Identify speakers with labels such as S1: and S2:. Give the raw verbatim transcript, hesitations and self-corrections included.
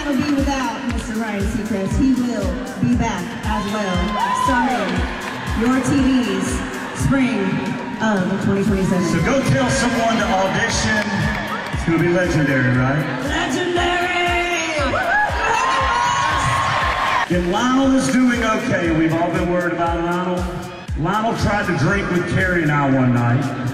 S1: never be without Mister Ryan Seacrest. He will be back as well, starting your T V's spring of twenty twenty-seven.
S2: So go tell someone to audition. It's going to be legendary, right?
S1: Legendary!
S2: And Lionel is doing okay. We've all been worried about Lionel. Lionel tried to drink with Carrie and I one night.